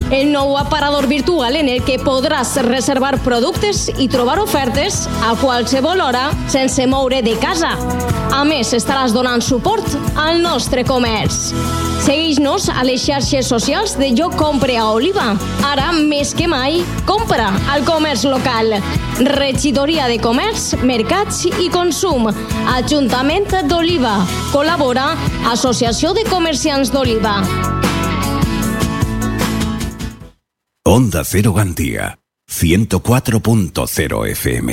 el nou aparador virtual en el que podràs reservar productes i trobar ofertes a qualsevol hora sense moure de casa. A més, estaràs donant suport al nostre comerç. Segueix-nos a les xarxes socials de Jo Compre a Oliva. Ara, més que mai, compra al comerç local. Regidoria de Comerç, Mercats i Consum. Ajuntament d'Oliva. Col·labora Associació de Comerciants d'Oliva. Onda Cero Gandía, 104.0 FM.